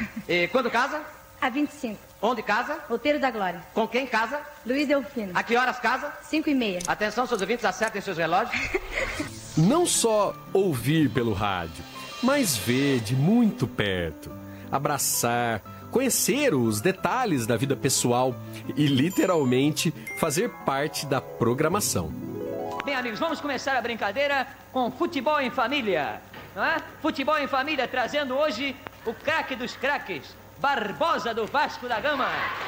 E quando casa? A 25. Onde casa? Outeiro da Glória. Com quem casa? Luiz Delfino. A que horas casa? 5h30. Atenção, seus ouvintes, acertem seus relógios. Não só ouvir pelo rádio, mas ver de muito perto, abraçar, conhecer os detalhes da vida pessoal e, literalmente, fazer parte da programação. Bem, amigos, vamos começar a brincadeira com futebol em família, não é? Futebol em família, trazendo hoje o craque dos craques, Barbosa do Vasco da Gama.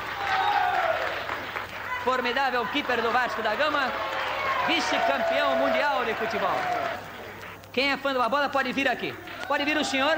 Formidável keeper do Vasco da Gama, vice-campeão mundial de futebol. Quem é fã do Barbosa pode vir aqui. Pode vir o senhor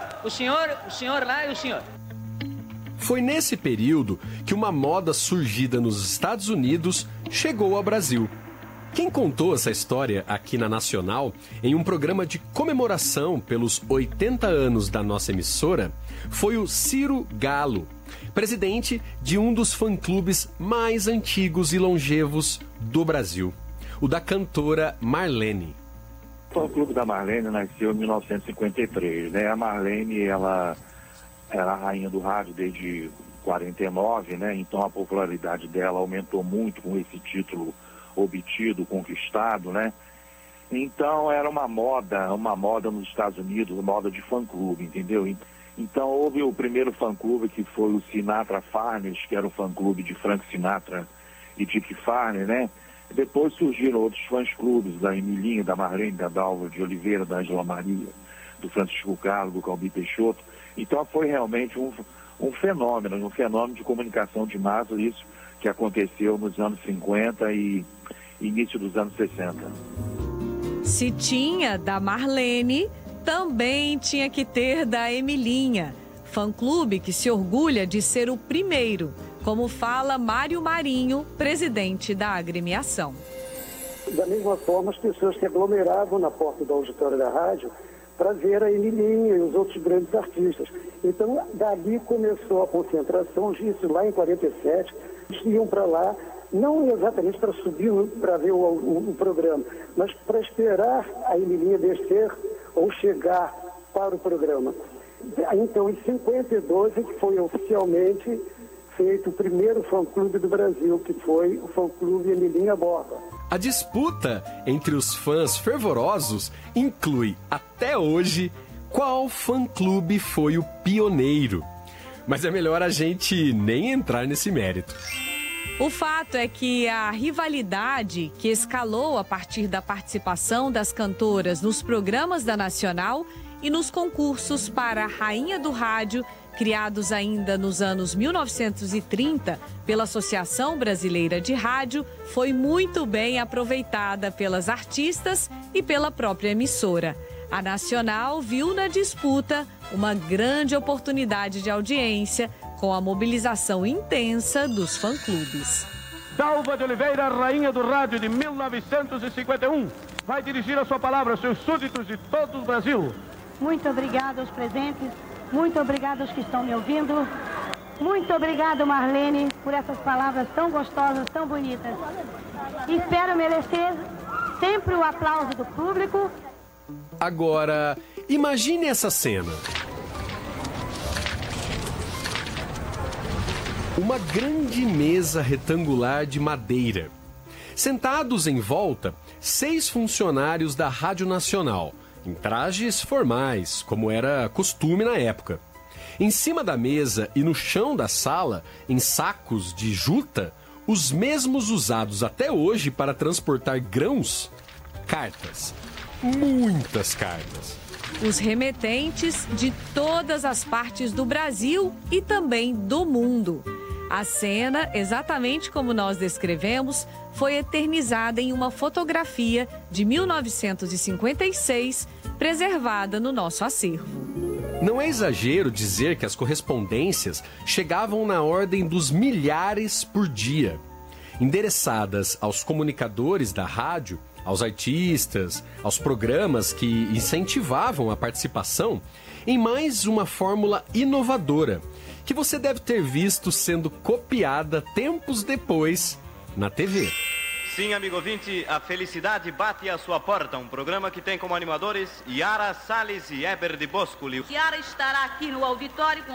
lá e o senhor. Foi nesse período que uma moda surgida nos Estados Unidos chegou ao Brasil. Quem contou essa história aqui na Nacional, em um programa de comemoração pelos 80 anos da nossa emissora, foi o Ciro Galo, presidente de um dos fã-clubes mais antigos e longevos do Brasil, o da cantora Marlene. O fã-clube da Marlene nasceu em 1953, né? A Marlene, ela era a rainha do rádio desde 49, né? Então a popularidade dela aumentou muito com esse título obtido, conquistado, né? Então era uma moda nos Estados Unidos, moda de fã-clube, entendeu? Então houve o primeiro fã-clube que foi o Sinatra Farners, que era o fã-clube de Frank Sinatra e Dick Farney, né? Depois surgiram outros fãs-clubes, da Emilinha, da Marlene, da Dalva de Oliveira, da Angela Maria, do Francisco Carlos, do Calbi Peixoto. Então foi realmente um fenômeno de comunicação de massa, isso que aconteceu nos anos 50 e início dos anos 60. Se tinha da Marlene, também tinha que ter da Emilinha, fã-clube que se orgulha de ser o primeiro, como fala Mário Marinho, presidente da agremiação. Da mesma forma, as pessoas se aglomeravam na porta do auditório da rádio para ver a Emilinha e os outros grandes artistas. Então, dali começou a concentração, isso lá em 47, eles iam para lá, não exatamente para subir, para ver o programa, mas para esperar a Emilinha descer ou chegar para o programa. Então, em 52, foi oficialmente feito o primeiro fã-clube do Brasil, que foi o fã-clube Emilinha Borba. A disputa entre os fãs fervorosos inclui, até hoje, qual fã-clube foi o pioneiro. Mas é melhor a gente nem entrar nesse mérito. O fato é que a rivalidade que escalou a partir da participação das cantoras nos programas da Nacional e nos concursos para a Rainha do Rádio, criados ainda nos anos 1930 pela Associação Brasileira de Rádio, foi muito bem aproveitada pelas artistas e pela própria emissora. A Nacional viu na disputa uma grande oportunidade de audiência com a mobilização intensa dos fã-clubes. Dalva de Oliveira, Rainha do Rádio de 1951, vai dirigir a sua palavra aos seus súditos de todo o Brasil. Muito obrigada aos presentes, muito obrigada aos que estão me ouvindo. Muito obrigada, Marlene, por essas palavras tão gostosas, tão bonitas. Espero merecer sempre o aplauso do público. Agora, imagine essa cena. Uma grande mesa retangular de madeira. Sentados em volta, 6 funcionários da Rádio Nacional, em trajes formais, como era costume na época. Em cima da mesa e no chão da sala, em sacos de juta, os mesmos usados até hoje para transportar grãos, cartas. Muitas cartas. Os remetentes de todas as partes do Brasil e também do mundo. A cena, exatamente como nós descrevemos, foi eternizada em uma fotografia de 1956, preservada no nosso acervo. Não é exagero dizer que as correspondências chegavam na ordem dos milhares por dia, endereçadas aos comunicadores da rádio, aos artistas, aos programas que incentivavam a participação, em mais uma fórmula inovadora, que você deve ter visto sendo copiada tempos depois na TV. Sim, amigo ouvinte, a felicidade bate à sua porta. Um programa que tem como animadores Yara Salles e Eber de Boscoli. Yara estará aqui no auditório com